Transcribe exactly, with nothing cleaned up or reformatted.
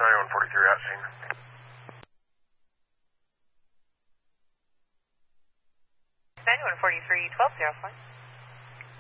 ninety-one forty-three at scene. ninety-one forty-three, twelve zero four.